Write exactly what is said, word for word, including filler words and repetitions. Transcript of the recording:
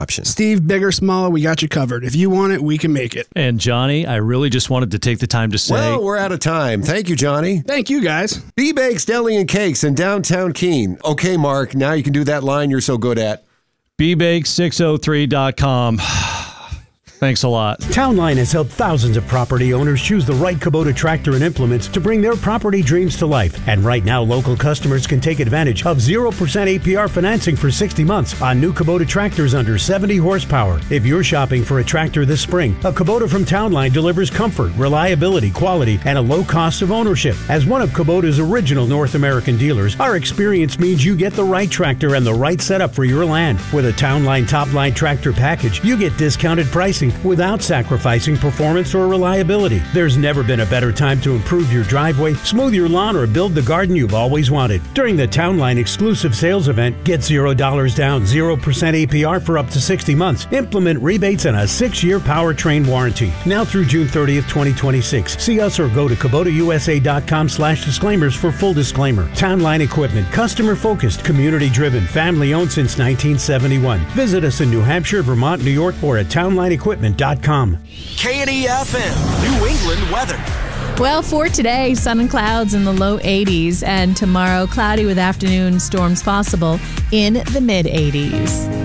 option. Steve, big or small, we got you covered. If you want it, we can make it. And Johnny, I really just wanted to take the time to say... Well, we're out of time. Thank you, Johnny. Thank you, guys. B-Bakes Deli and Cakes in downtown Keene. Okay, Mark, now you can do that line you're so good at. B bake six oh three dot com. Thanks a lot. Townline has helped thousands of property owners choose the right Kubota tractor and implements to bring their property dreams to life. And right now, local customers can take advantage of zero percent A P R financing for sixty months on new Kubota tractors under seventy horsepower. If you're shopping for a tractor this spring, a Kubota from Townline delivers comfort, reliability, quality, and a low cost of ownership. As one of Kubota's original North American dealers, our experience means you get the right tractor and the right setup for your land. With a Townline Top Line tractor package, you get discounted pricing without sacrificing performance or reliability. There's never been a better time to improve your driveway, smooth your lawn, or build the garden you've always wanted. During the Townline exclusive sales event, get zero dollars down, zero percent A P R for up to sixty months. Implement rebates and a six-year powertrain warranty. Now through June thirtieth, twenty twenty-six. See us or go to Kubota U S A dot com slash disclaimers for full disclaimer. Townline Equipment, customer-focused, community-driven, family-owned since nineteen seventy-one. Visit us in New Hampshire, Vermont, New York, or at townline equipment dot com. K N E F M, New England weather. Well, for today, sun and clouds in the low eighties, and tomorrow, cloudy with afternoon storms possible in the mid eighties.